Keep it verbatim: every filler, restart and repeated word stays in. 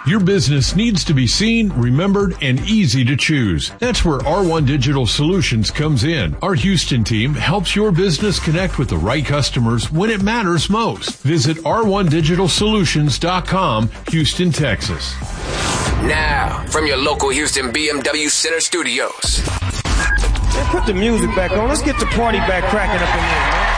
Your business needs to be seen, remembered, and easy to choose. That's where R one Digital Solutions comes in. Our Houston team helps your business connect with the right customers when it matters most. Visit R one digital solutions dot com, Houston, Texas. Now, from your local Houston B M W Center Studios. Man, put the music back on. Let's get the party back cracking up in here, man.